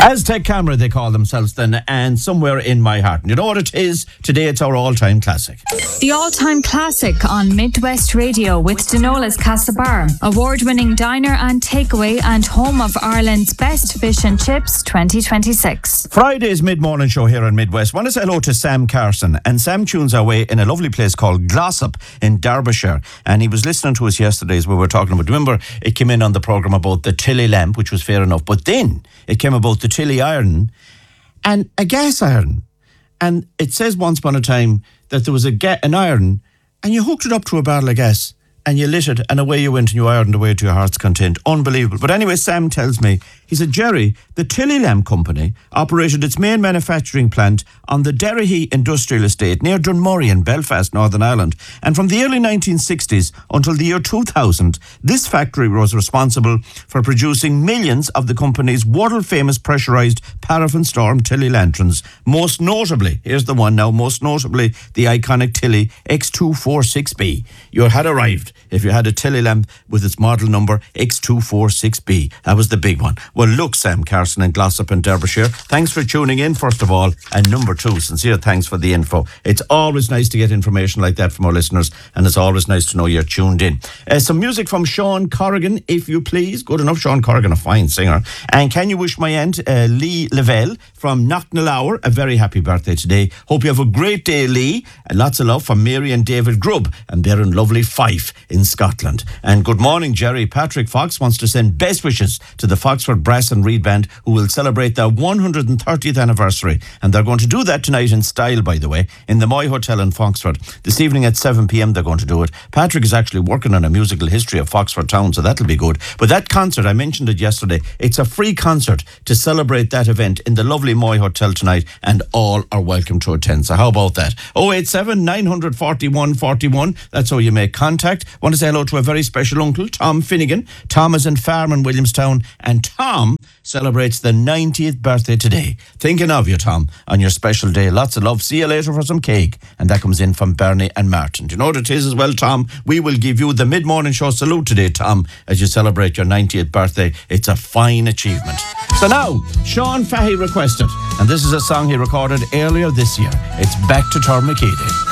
Aztec Camera, they call themselves then, and Somewhere in My Heart. And you know what it is? Today it's our all-time classic. The all-time classic on Midwest Radio with Denola's Castlebar, award-winning diner and takeaway and home of Ireland's best fish and chips 2026. Friday's mid-morning show here on Midwest. Want to say hello to Sam Carson. And Sam tunes our way in a lovely place called Glossop in Derbyshire. And he was listening to us yesterday as we were talking about. Remember, it came in on the programme about the Tilly lamp, which was fair enough. But then it came about the Tilly iron and a gas iron. And it says once upon a time that there was an iron and you hooked it up to a barrel of gas and you lit it and away you went and you ironed away to your heart's content. Unbelievable. But anyway, Sam tells me, he said, Jerry, the Tilly Lamp Company operated its main manufacturing plant on the Derryhee Industrial Estate near Dunmurry in Belfast, Northern Ireland. And from the early 1960s until the year 2000, this factory was responsible for producing millions of the company's world-famous pressurised paraffin storm Tilly lanterns. Most notably, here's the one now, most notably the iconic Tilly X246B. You had arrived if you had a Tilly lamp with its model number X246B. That was the big one. Well, look, Sam Carson in Glossop in Derbyshire, thanks for tuning in, first of all. And number two, sincere thanks for the info. It's always nice to get information like that from our listeners, and it's always nice to know you're tuned in. Some music from Sean Corrigan, if you please. Good enough, Sean Corrigan, a fine singer. And can you wish my aunt, Lee Lavelle from Knocknalower, a very happy birthday today. Hope you have a great day, Lee. And lots of love from Mary and David Grubb, and they're in lovely Fife in Scotland. And good morning, Jerry. Patrick Fox wants to send best wishes to the Foxford Brass and Reed Band, who will celebrate their 130th anniversary. And they're going to do that tonight in style, by the way, in the Moy Hotel in Foxford. This evening at 7 p.m. they're going to do it. Patrick is actually working on a musical history of Foxford town, so that'll be good. But that concert, I mentioned it yesterday, it's a free concert to celebrate that event in the lovely Moy Hotel tonight, and all are welcome to attend. So how about that? 087 941 41. That's how you make contact. Want to say hello to a very special uncle, Tom Finnegan. Tom is in Farm in Williamstown, and Tom celebrates the 90th birthday today. Thinking of you, Tom, on your special day. Lots of love. See you later for some cake. And that comes in from Bernie and Martin. Do you know what it is as well, Tom? We will give you the mid-morning show salute today, Tom, as you celebrate your 90th birthday. It's a fine achievement. So now, Sean Fahey requested, and this is a song he recorded earlier this year. It's Back to Tormakeedy.